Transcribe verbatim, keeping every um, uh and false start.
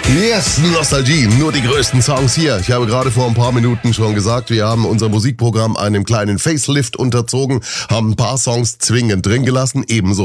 Yes, Nostalgie, nur die größten Songs hier. Ich habe gerade vor ein paar Minuten schon gesagt, wir haben unser Musikprogramm einem kleinen Facelift unterzogen, haben ein paar Songs zwingend drin gelassen, ebenso